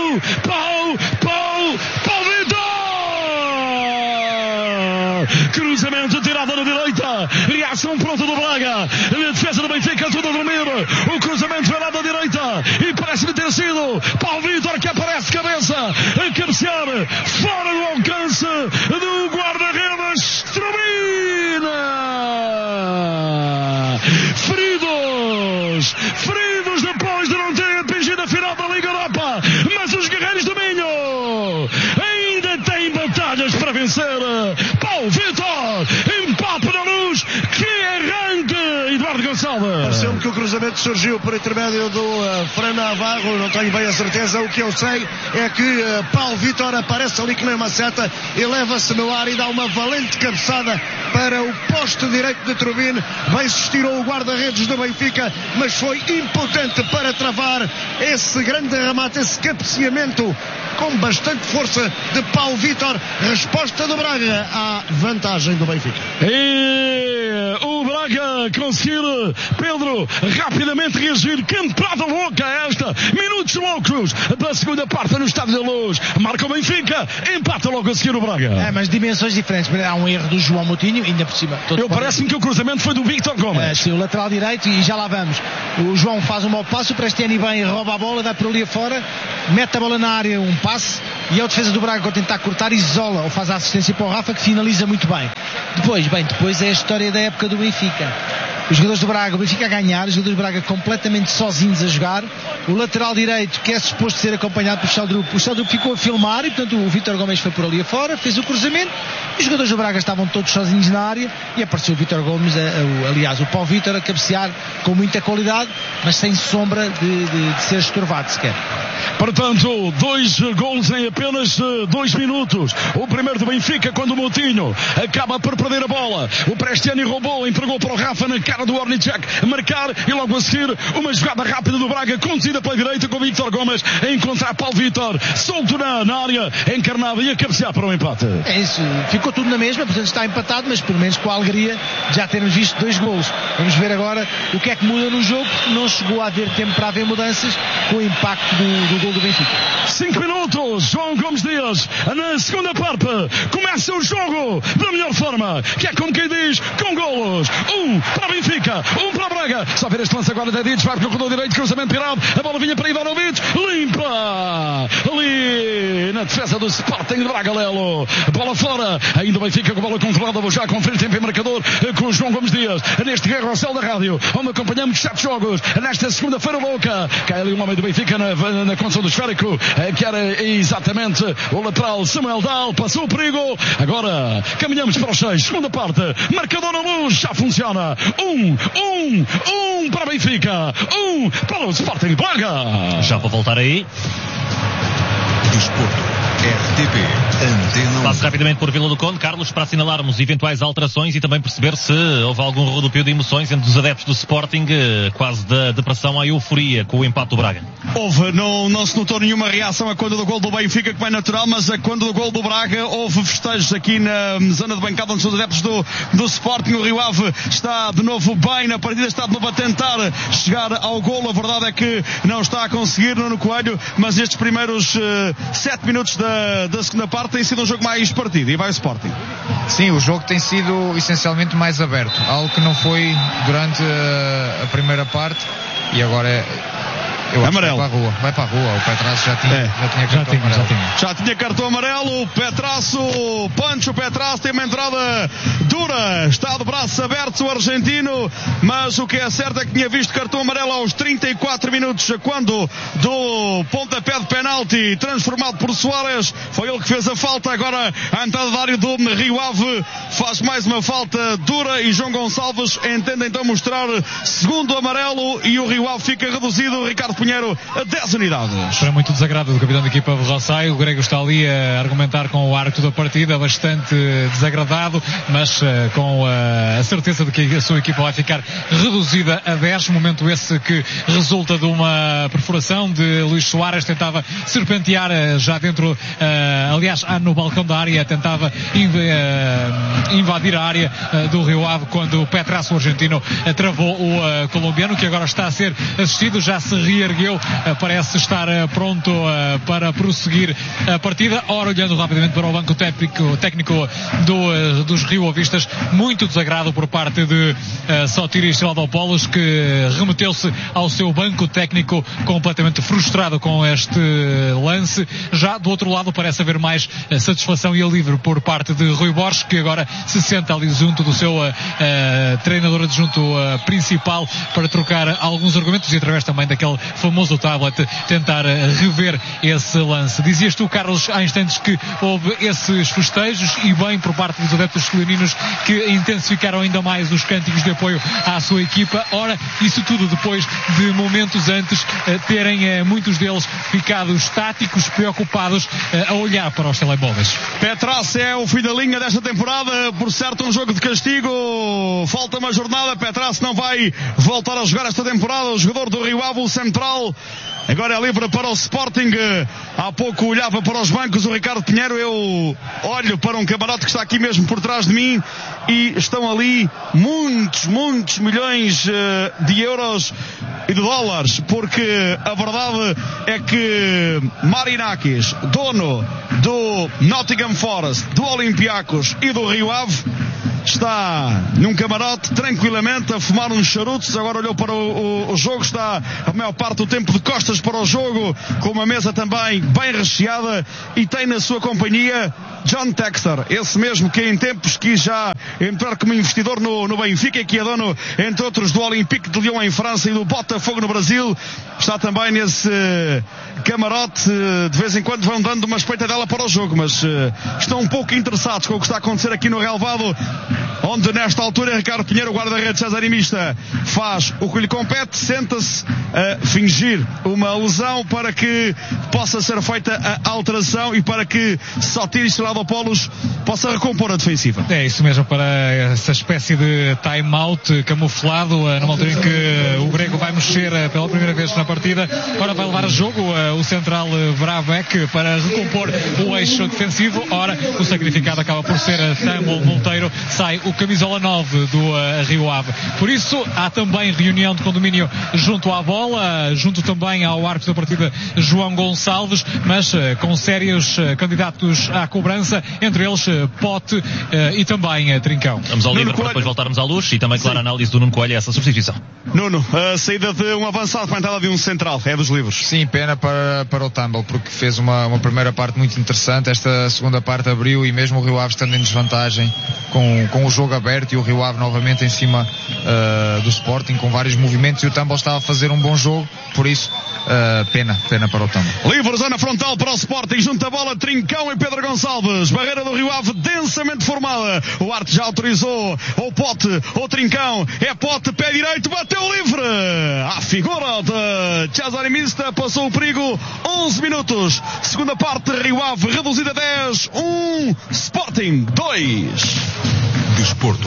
Vitor! Cruzamento tirado na direita. Reação pronta do Braga. A defesa do Benfica toda a dormir. O cruzamento vai lá da direita. E parece-me ter sido Paulo Vitor que aparece cabeça a cabecear fora do alcance do guarda-redes. Trubina! Feridos depois de não ter atingido a final da Liga Europa. Mas os guerreiros do Minho ainda têm batalhas para vencer. Paulo Vitor, empate na Luz. Que arranque, Eduardo Gonçalves. Pareceu-me que o cruzamento surgiu por intermédio do Fran Navarro, não tenho bem a certeza. O que eu sei é que Paulo Vitor aparece ali que nem uma seta, eleva-se no ar e dá uma valente cabeçada para o poste direito de Trubin. Bem-se estirou o guarda-redes do Benfica, mas foi impotente para travar esse grande remate, esse cabeceamento com bastante força de Paulo Vitor. Resposta do Braga à vantagem do Benfica. E o Braga conseguir, Pedro, rapidamente reagir. Que entrada louca esta. Minutos loucos da segunda parte no Estádio da Luz. Marca o Benfica, empata logo a seguir o Braga. Mas dimensões diferentes. Há um erro do João Moutinho, ainda por cima. Parece-me que o cruzamento foi do Victor Gomes. Sim, o lateral direito, e já lá vamos. O João faz um mau passo, o Prestiani bem rouba a bola, dá por ali afora, mete a bola na área, um passe, e é o defesa do Braga, quando tentar cortar, isola ou faz a assistência para o Rafa, que finaliza muito bem. Depois é a história da época do Benfica. Os jogadores do Braga, o Benfica a ganhar, os jogadores do Braga completamente sozinhos a jogar. O lateral direito, que é suposto ser acompanhado por Sheldrup, o Sheldrup ficou a filmar e, portanto, o Vítor Gomes foi por ali afora, fez o cruzamento. Os jogadores do Braga estavam todos sozinhos na área e apareceu o Vítor Gomes, aliás, o Paulo Vítor a cabecear com muita qualidade, mas sem sombra de ser estorvado sequer. Portanto, 2 golos em apenas 2 minutos. O primeiro do Benfica, quando o Moutinho acaba por perder a bola. O Prestiani roubou, entregou para o Rafa na cara do Ornicek marcar, e logo a seguir uma jogada rápida do Braga, conduzida pela direita com o Vítor Gomes a encontrar Paulo Vítor, solto na área, encarnado e a cabecear para o empate. É isso, ficou tudo na mesma, portanto está empatado, mas pelo menos com a alegria de já termos visto 2 golos. Vamos ver agora o que é que muda no jogo, porque não chegou a haver tempo para haver mudanças com o impacto do gol do Benfica. 5 minutos, João Gomes Dias, na segunda parte, começa o jogo da melhor forma, que é como quem diz, com golos. 1 para o Benfica, 1 para o Braga. Só ver este lance agora da Dides, vai para o corredor direito, cruzamento tirado, a bola vinha para Ivanovic, limpa ali na defesa do Sporting de Braga, Lelo. Bola fora, ainda o Benfica com a bola controlada. Vou já conferir tempo em marcador com o João Gomes Dias neste Guerra ao Céu da Rádio, onde acompanhamos 7 jogos nesta segunda-feira louca. Cai ali um homem do Benfica na condição do esférico, que era exatamente o lateral Samuel Dal. Passou o perigo, agora caminhamos para os 6, segunda parte, marcador na Luz, já funciona. 1 para o Benfica, 1 para o Sporting Braga. Já vou voltar aí. Desporto. RTP Antena 1. Passo rapidamente por Vila do Conde, Carlos, para assinalarmos eventuais alterações e também perceber se houve algum rodopio de emoções entre os adeptos do Sporting, quase da depressão à euforia com o empate do Braga. Houve, não se notou nenhuma reação a quando do gol do Benfica, que é natural, mas a quando do gol do Braga houve festejos aqui na zona de bancada onde são os adeptos do Sporting. O Rio Ave está de novo bem na partida, está de novo a tentar chegar ao gol. A verdade é que não está a conseguir, Nuno Coelho, mas estes primeiros 7 minutos da segunda parte tem sido um jogo mais partido, e vai o Sporting. Sim, o jogo tem sido essencialmente mais aberto, algo que não foi durante a primeira parte, e agora eu acho amarelo. Que vai para a rua. O Petrasso já tinha cartão amarelo. Já tinha cartão amarelo. O Petrasso, Pancho Petrasso tem uma entrada dura, está de braços abertos o argentino, mas o que é certo é que tinha visto cartão amarelo aos 34 minutos, quando do pontapé de penalti transformado por Soares, foi ele que fez a falta. Agora a entrada da área do Rio Ave faz mais uma falta dura e João Gonçalves entende então mostrar segundo amarelo, e o Rio Ave fica reduzido, Ricardo Pinheiro, a 10 unidades. Para muito desagrado do capitão da equipa Rossai, o Grego está ali a argumentar com o árbitro da partida, bastante desagradado, mas com a certeza de que a sua equipa vai ficar reduzida a 10. Momento esse que resulta de uma perfuração de Luís Soares, tentava serpentear já dentro, aliás, no balcão da área, tentava invadir a área do Rio Ave quando o Petrasso, o argentino, travou o colombiano, que agora está a ser assistido, já se reergueu, parece estar pronto para prosseguir a partida. Ora, olhando rapidamente para o banco técnico dos rioavistas, muito desagrado por parte de Sotiris Stavropoulos, que remeteu-se ao seu banco técnico completamente frustrado com este lance. Já do outro lado parece haver mais satisfação e alívio por parte de Rui Borges, que agora se senta ali junto do seu treinador adjunto principal para trocar alguns argumentos e através também daquele famoso tablet tentar rever esse lance. Dizias tu, Carlos, há instantes que houve esses festejos e bem por parte dos adeptos estelioниnos, que intensificaram ainda mais os cânticos de apoio à sua equipa. Ora, isso tudo depois de momentos antes terem muitos deles ficado estáticos, preocupados a olhar para os telemóveis. Petrasso é o fim da linha desta temporada, por certo um jogo de castigo, falta uma jornada, Petrasso não vai voltar a jogar esta temporada. O jogador do Rio Ave, o central, agora é livre para o Sporting. Há pouco olhava para os bancos o Ricardo Pinheiro, eu olho para um camarote que está aqui mesmo por trás de mim e estão ali muitos milhões de euros e de dólares, porque a verdade é que Marinakis, dono do Nottingham Forest, do Olympiacos e do Rio Ave, está num camarote tranquilamente a fumar uns charutos. Agora olhou para o jogo, está a maior parte do tempo de costas para o jogo, com uma mesa também bem recheada, e tem na sua companhia John Textor, esse mesmo que em tempos quis já entrar como investidor no Benfica, que é dono, entre outros, do Olympique de Lyon em França e do Botafogo no Brasil. Está também nesse camarote. De vez em quando vão dando uma espreitadela para o jogo, mas estão um pouco interessados com o que está a acontecer aqui no relvado, onde nesta altura Ricardo Pinheiro, o guarda-redes cesarimista, faz o que lhe compete, senta-se a fingir uma lesão para que possa ser feita a alteração e para que Sotiris Stavropoulos possa recompor a defensiva. É isso mesmo, para essa espécie de time-out camuflado, numa altura em que o grego vai mexer pela primeira vez na partida. Ora, vai levar a jogo o central Brabec para recompor o eixo defensivo. Ora, o sacrificado acaba por ser Samuel Monteiro, sai o camisola 9 do Rio Ave. Por isso, há também reunião de condomínio junto à bola, junto também ao árbitro da partida, João Gonçalves, mas com sérios candidatos à cobrança, entre eles Pote e também Trincão. Vamos ao livro para depois voltarmos à luz e também, claro, a análise do Nuno Coelho, essa substituição. Nuno, a saída de um avançado com a entrada de um central, é dos livros. Sim, pena para o Tumble, porque fez uma primeira parte muito interessante. Esta segunda parte abriu, e mesmo o Rio Ave estando em desvantagem com o jogo aberto, e o Rio Ave novamente em cima do Sporting, com vários movimentos, e o Tumble estava a fazer um bom jogo. Por isso, pena para o Tumble. Livre, zona frontal para o Sporting, junto a bola Trincão e Pedro Gonçalves. Barreira do Rio Ave densamente formada. O Arte já autorizou o Pote, o Trincão, é Pote, pé direito, bateu livre. A figura de Cesarimista passou o perigo. 11 minutos, segunda parte, Rio Ave reduzida a 10, 1, Sporting 2. Desporto,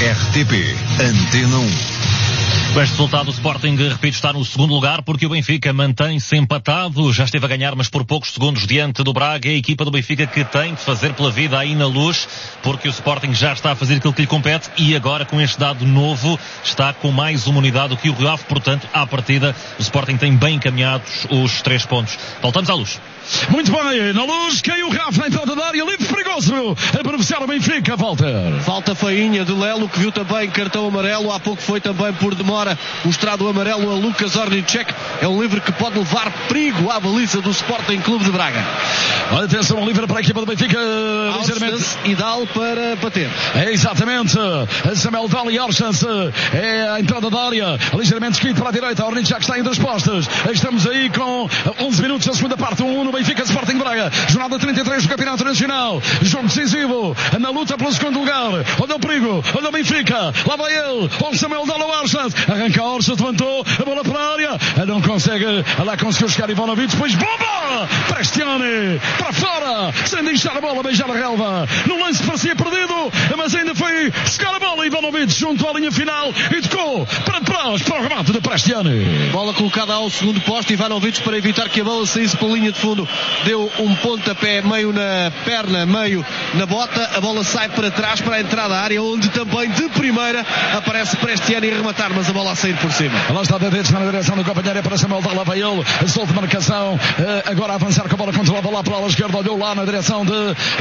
RTP, Antena 1. Com este resultado, o Sporting, repito, está no segundo lugar, porque o Benfica mantém-se empatado, já esteve a ganhar, mas por poucos segundos diante do Braga. É a equipa do Benfica que tem de fazer pela vida aí na Luz, porque o Sporting já está a fazer aquilo que lhe compete, e agora, com este dado novo, está com mais uma unidade do que o Rio Ave. Portanto, à partida, o Sporting tem bem encaminhados os 3 pontos. Voltamos à Luz. Muito bem, na Luz, caiu o Rafa na entrada da área, livre perigoso a beneficiar o Benfica, Walter. Falta feinha de Lelo, que viu também cartão amarelo, há pouco foi também por demora mostrado o amarelo a Lucas Ornicek. É um livre que pode levar perigo à baliza do Sporting Clube de Braga. Olha, atenção, livre para a equipa do Benfica, ligeiramente. E Dal para bater. É exatamente, Samuel Dal e Orsens, é a entrada da área, ligeiramente esquerdo para a direita, Ornicek está entre as postas. Estamos aí com 11 minutos da segunda parte, 1-1 no Benfica, Sporting Braga, jornada 33 do Campeonato Nacional, jogo decisivo, na luta pelo segundo lugar. Olha o perigo, olha o Benfica, lá vai ele, olha o Samuel Dal, Orsens, arranca Orsens, levantou a bola para a área, não consegue, lá conseguiu chegar Ivanovic, depois bomba, Prestiani, para fora, lá, sem deixar a bola beijar a relva. No lance parecia perdido, mas ainda foi buscar a bola. Ivanovic junto à linha final e tocou para trás para o remate de Prestiani. Bola colocada ao segundo posto. Ivanovic, para evitar que a bola saísse pela linha de fundo, deu um pontapé meio na perna, meio na bota. A bola sai para trás para a entrada da área, onde também de primeira aparece Prestiani a rematar, mas a bola a sair por cima. Lá está Davids na direção do companheiro, é para Samuel, lá vai ele, solta marcação, agora a avançar com a bola controlada lá para a esquerda, olhou lá na direção de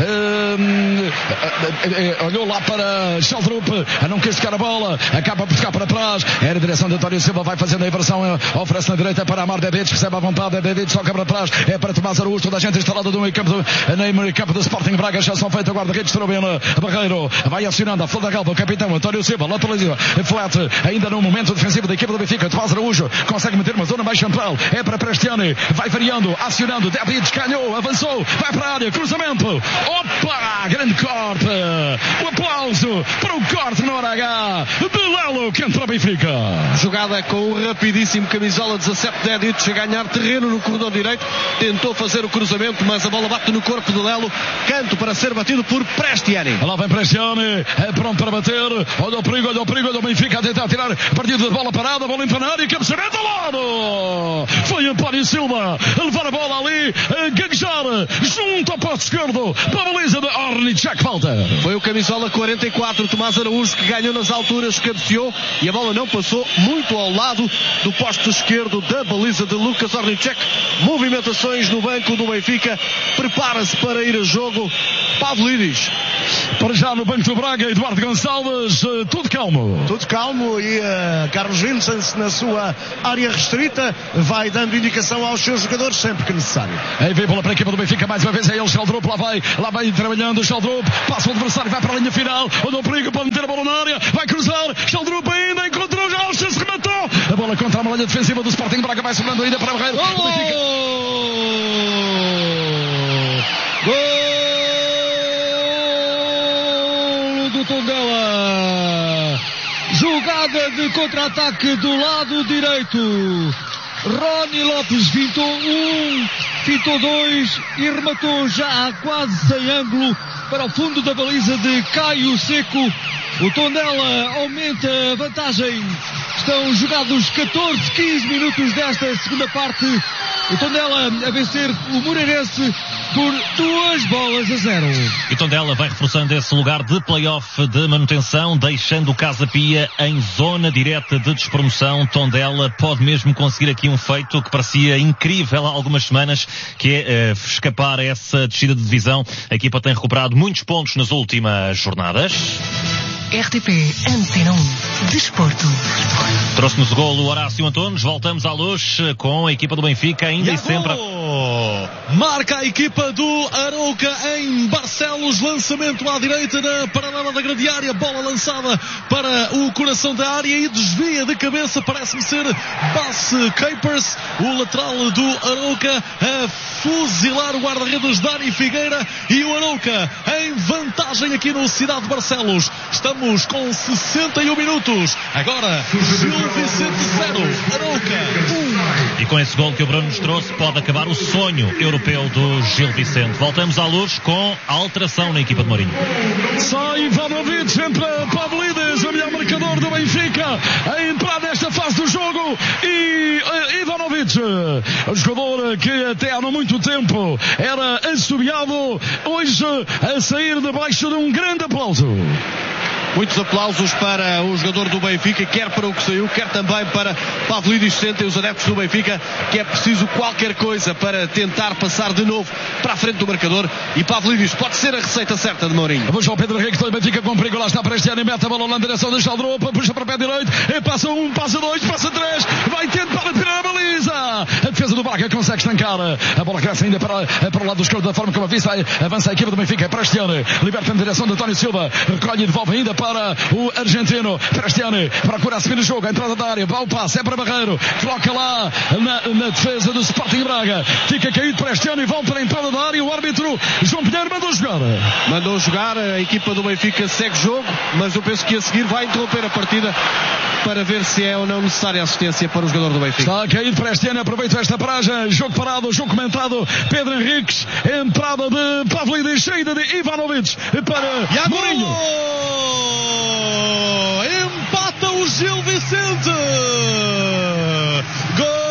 olhou lá para Sheldrup, não quis tocar a bola, acaba por ficar para trás, é a direção de António Silva, vai fazendo a inversão, oferece na direita para Amar Davids, recebe à vontade, Davids toca para trás, é para Tomás Araújo, toda a gente instalada no meio campo do Sporting Braga, já são feitos, guarda-redes, Trubino, Barreiro, vai acionando a flor da galva, o capitão António Silva, lateraliza, flat, ainda no momento defensivo da equipa do Benfica, Tomás Araújo consegue meter uma zona mais central, é para Prestiani, vai variando, acionando, Davids ganhou, avançou, vai para a área, cruzamento, opa, grande corte, o aplauso para o corte na hora H de Lelo, que entra o Benfica. Jogada com o rapidíssimo camisola 17 Dedic a ganhar terreno no corredor direito, tentou fazer o cruzamento, mas a bola bate no corpo de Lelo, canto para ser batido por Prestiani. Lá vem Prestiani, é pronto para bater, olha o perigo do Benfica a tentar tirar a partida de bola parada, bola limpa na área, cabeceamento ao lado, foi António Silva a levar a bola ali, a gaguejar junto ao posto esquerdo para a baliza de Ornicek, falta. Foi o camisola 44, Tomás Araújo, que ganhou nas alturas, cabeceou e a bola não passou, muito ao lado do posto esquerdo da baliza de Lucas Ornicek. Movimentações no banco do Benfica, prepara-se para ir a jogo Pavlidis. Para já no banco do Braga, Eduardo Gonçalves, tudo calmo. Tudo calmo e Carlos Vincent, na sua área restrita, vai dando indicação aos seus jogadores sempre que necessário. Aí vem bola para a equipa do Benfica, mais uma vez é ele, Sheldrup, lá vai trabalhando o Sheldrup, passa o adversário, vai para a linha final, onde o perigo pode meter a bola na área, vai cruzar, Sheldrup ainda encontrou já, se rematou, a bola contra a malha defensiva do Sporting Braga, vai sobrando ainda para o Barreiro. Gol do Tondela, jogada de contra-ataque do lado direito. Rony Lopes fintou um, fintou dois e rematou já quase sem ângulo para o fundo da baliza de Caio Seco. O Tondela aumenta a vantagem. Estão jogados 15 minutos desta segunda parte. O Tondela a vencer o Moreirense por 2-0. E o Tondela vai reforçando esse lugar de play-off de manutenção, deixando o Casa Pia em zona direta de despromoção. Tondela pode mesmo conseguir aqui um feito que parecia incrível há algumas semanas, que é escapar a essa descida de divisão. A equipa tem recuperado muitos pontos nas últimas jornadas. RTP Antena 1 Desporto. Trouxe-nos o golo Horácio Antunes. Voltamos à luz com a equipa do Benfica ainda e sempre. Marca a equipa do Arouca em Barcelos, lançamento à direita na paralela da grande área, bola lançada para o coração da área e desvia de cabeça, parece-me ser Bas Capers, o lateral do Arouca, a fuzilar o guarda-redes Dani Figueira, e o Arouca em vantagem aqui no Cidade de Barcelos. Estamos com 61 minutos. Agora, Gil Vicente 0, Arouca 1. E com esse gol que o Bruno nos trouxe, pode acabar o sonho europeu do Gil Vicente. Voltamos à luz com a alteração na equipa de Mourinho. Sai Ivanovic, entra Pavlidis, o melhor marcador do Benfica, a entrar nesta fase do jogo, e Ivanovic, o jogador que até há não muito tempo era assobiado, hoje a sair debaixo de um grande aplauso. Muitos aplausos para o jogador do Benfica, quer para o que saiu, quer também para Pavlidis. Sentem os adeptos do Benfica que é preciso qualquer coisa para tentar passar de novo para a frente do marcador, e Pavlidis pode ser a receita certa de Mourinho. Vamos ao Pedro Henrique, Benfica com perigo, lá está Prestiani, mete a bola na direção do Sheldrup, puxa para o pé direito, e passa um, passa dois, passa três, vai tentar tirar a baliza. A defesa do Braga consegue estancar, a bola cresce ainda para o lado do esquerdo, da forma como avança a equipa do Benfica. Prestiani liberta na direção de António Silva, recolhe e devolve ainda para o argentino. Prestiani procura assumir o jogo, a entrada da área, vai o passe, é para Barreiro, coloca lá na defesa do Sporting Braga, fica caído Prestiani, volta para a entrada da área, o árbitro João Pinheiro mandou jogar. jogar. Mandou jogar, a equipa do Benfica segue jogo, mas eu penso que a seguir vai interromper a partida para ver se é ou não necessária assistência para o jogador do Benfica. Está a cair para este ano, aproveita esta paragem, jogo parado, jogo comentado, Pedro Henriques, entrada de Pavlidis, saída de Ivanovic para Mourinho. Empata o Gil Vicente. Gol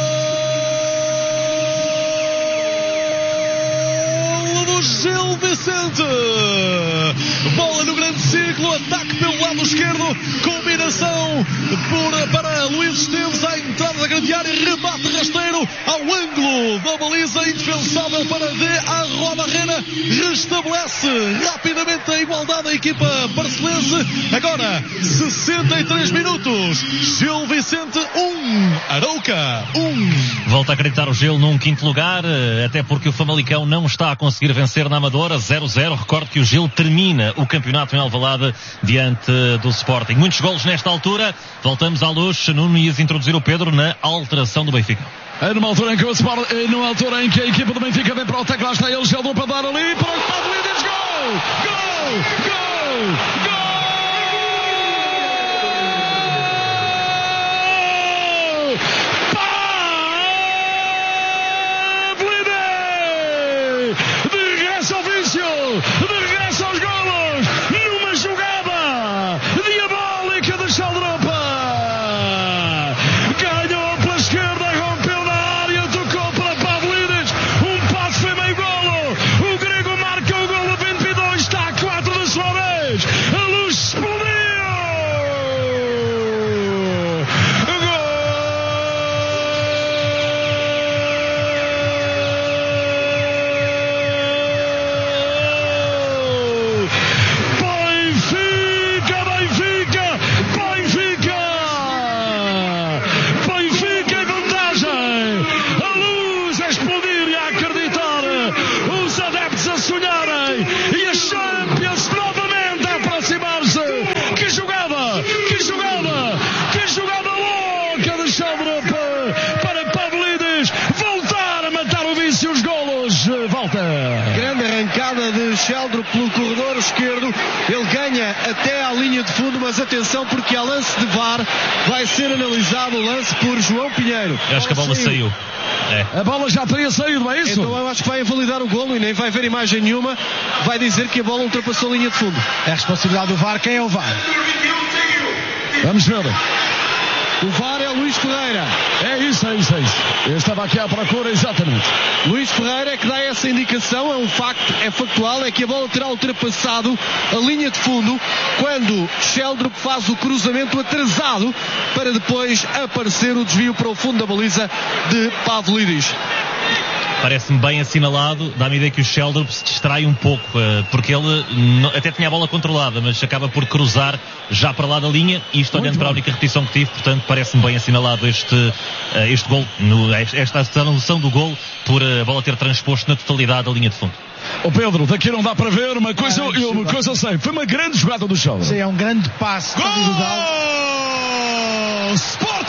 do Gil Vicente. Bola no grande círculo, ataque pelo lado esquerdo, combinação para Luís Esteves à entrada da grande área, remate rasteiro ao ângulo da baliza, indefensável para De Arrobarrena, restabelece rapidamente a igualdade da equipa barcelense. Agora 63 minutos, Gil Vicente 1, Arauca 1. Volta a acreditar o Gil num quinto lugar, até porque o Famalicão não está a conseguir vencer na Amadora, 0-0. Recordo que o Gil termina o campeonato em Alvalade diante do Sporting. Muitos golos nesta altura. Voltamos à luz. Nuno ias introduzir o Pedro na alteração do Benfica. É numa altura em que a equipa do Benfica vem para o ataque, lá está ele, Sheldon para dar ali, para o Pavlidis, gol! Gol! Gol! Gol! De regresso aos golos, numa jogada diabólica de Sheldropa, ganhou pela esquerda, rompeu na área, tocou para Pavlidis, um passe foi meio golo, o grego marca o golo, 22, está a 4 da sua vez, a luz explodiu, de Sheldon pelo corredor esquerdo, ele ganha até à linha de fundo, mas atenção porque há lance de VAR, vai ser analisado o lance por João Pinheiro. Eu acho que a bola saiu. A bola já teria saído, é isso? Então eu acho que vai invalidar o golo e nem vai ver imagem nenhuma, vai dizer que a bola ultrapassou a linha de fundo. É a responsabilidade do VAR, quem é o VAR? Vamos ver. O VAR é Luís Ferreira. É isso. Eu estava aqui à procura, exatamente. Luís Ferreira é que dá essa indicação, é um facto, é factual, é que a bola terá ultrapassado a linha de fundo quando Sheldon faz o cruzamento atrasado para depois aparecer o desvio para o fundo da baliza de Pavlidis. Parece-me bem assinalado, dá-me a ideia que o Sheldon se distrai um pouco, porque ele até tinha a bola controlada, mas acaba por cruzar já para lá da linha, e isto olhando para a única repetição que tive, portanto parece-me bem assinalado este gol, esta anulação do gol, por a bola ter transposto na totalidade a linha de fundo. O Pedro, daqui não dá para ver, uma coisa eu sei, foi uma grande jogada do Sheldon. Sim, é um grande passe. Gol! Sport!